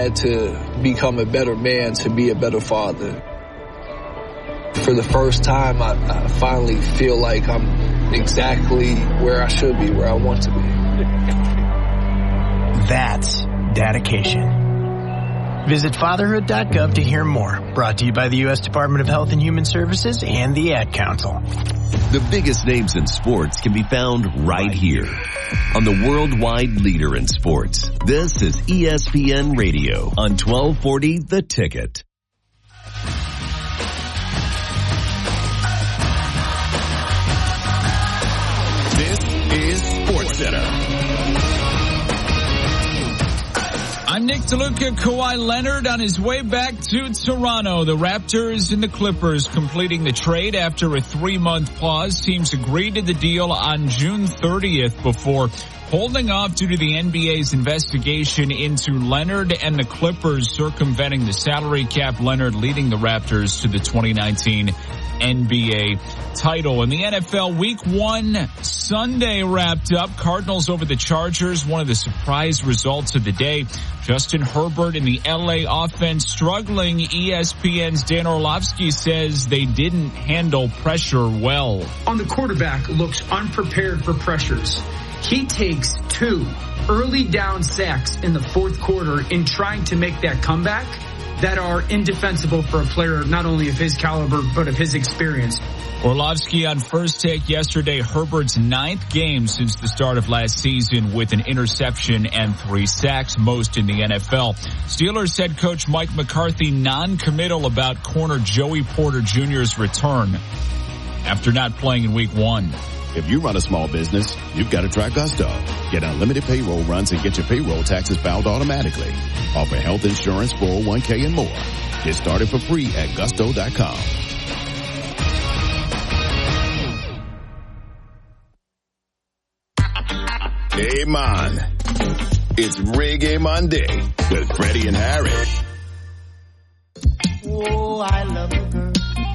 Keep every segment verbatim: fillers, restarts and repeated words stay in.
had to become a better man to be a better father. For the first time, I, I finally feel like I'm exactly where I should be, where I want to be. That's dedication. Visit fatherhood dot gov to hear more. Brought to you by the U S Department of Health and Human Services and the Ad Council. The biggest names in sports can be found right here on the worldwide leader in sports. This is E S P N Radio on twelve forty The Ticket. This is SportsCenter. I'm Nick DeLuca. Kawhi Leonard on his way back to Toronto. The Raptors and the Clippers completing the trade after a three-month pause. Teams agreed to the deal on June thirtieth before holding off due to the N B A's investigation into Leonard and the Clippers circumventing the salary cap. Leonard leading the Raptors to the twenty nineteen N B A title. In the N F L, week one Sunday wrapped up. Cardinals over the Chargers, one of the surprise results of the day. Justin Herbert and the L A offense struggling. E S P N's Dan Orlovsky says they didn't handle pressure well. On the quarterback, looks unprepared for pressures. He takes two early down sacks in the fourth quarter in trying to make that comeback that are indefensible for a player not only of his caliber but of his experience. Orlovsky on First Take yesterday, Herbert's ninth game since the start of last season with an interception and three sacks, most in the N F L. Steelers head coach Mike McCarthy non-committal about corner Joey Porter Junior's return after not playing in week one. If you run a small business, you've got to try Gusto. Get unlimited payroll runs and get your payroll taxes filed automatically. Offer health insurance, four oh one k, and more. Get started for free at gusto dot com. Hey, man. It's Reggae Monday with Freddie and Harry. Oh, I love a girl.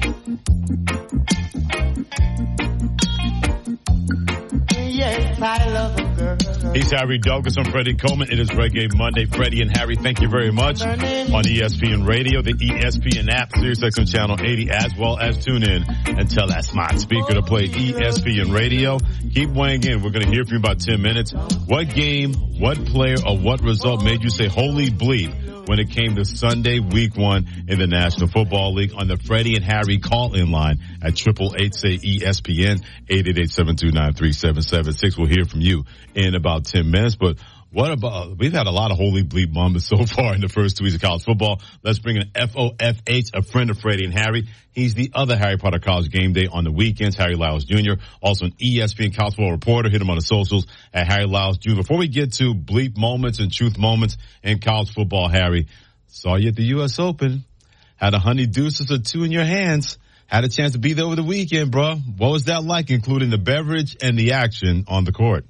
Yes, I love a girl. He's Harry Douglas. I'm Freddie Coleman. It is Reggae Monday. Freddie and Harry, thank you very much. On E S P N Radio, the E S P N app, SiriusXM Channel eighty, as well as tune in and tell that smart speaker to play E S P N Radio. Keep weighing in. We're going to hear from you in about ten minutes. What game, what player, or what result made you say, holy bleep, when it came to Sunday, week one in the National Football League on the Freddie and Harry call-in line at triple eight say E S P N, eight eight eight, seven two nine, three seven seven six. We'll hear from you in about ten minutes. But what about, we've had a lot of holy bleep moments so far in the first two weeks of college football. Let's bring in F O F H, a friend of Freddie and Harry. He's the other Harry Potter College Game Day on the weekends, Harry Lyles Junior Also an E S P N college football reporter. Hit him on the socials at Harry Lyles Junior Before we get to bleep moments and truth moments in college football, Harry, saw you at the U S Open. Had a honey deuces or two in your hands. Had a chance to be there over the weekend, bro. What was that like, including the beverage and the action on the court?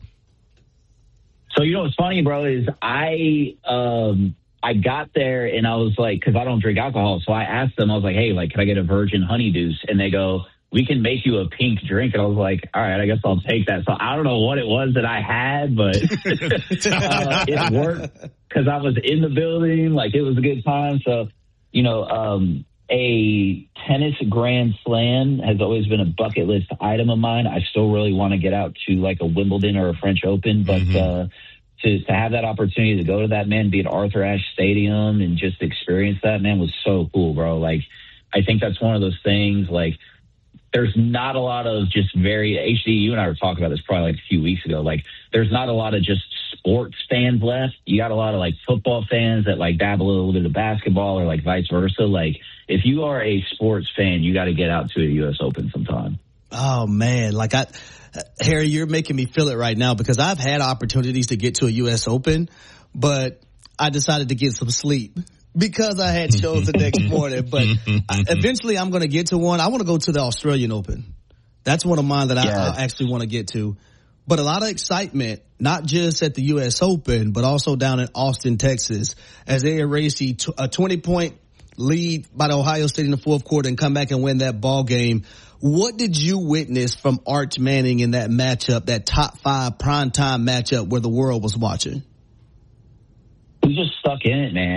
So, you know what's funny, bro, is I um, I got there and I was like, because I don't drink alcohol. So I asked them, I was like, hey, like, can I get a virgin honey deuce? And they go, we can make you a pink drink. And I was like, all right, I guess I'll take that. So I don't know what it was that I had, but uh, it worked because I was in the building. Like, it was a good time. So, you know, um, a tennis grand slam has always been a bucket list item of mine. I still really want to get out to like a Wimbledon or a French Open, but mm-hmm. uh, to, to have that opportunity to go to that, man, be at Arthur Ashe Stadium and just experience that, man, was so cool, bro. Like, I think that's one of those things, like, there's not a lot of just very, H D, you and I were talking about this probably like a few weeks ago. Like, there's not a lot of just sports fans left. You got a lot of like football fans that like dabble a little bit of basketball or like vice versa. Like, if you are a sports fan, you got to get out to a U S Open sometime. Oh man. Like I, Harry, you're making me feel it right now because I've had opportunities to get to a U S Open, but I decided to get some sleep. Because I had shows the next morning. But I, eventually I'm going to get to one. I want to go to the Australian Open. That's one of mine that yeah. I, I actually want to get to. But a lot of excitement, not just at the U S Open, but also down in Austin, Texas, as they erase a twenty-point lead by the Ohio State in the fourth quarter and come back and win that ball game. What did you witness from Arch Manning in that matchup, that top five primetime matchup where the world was watching? We just stuck in it, man.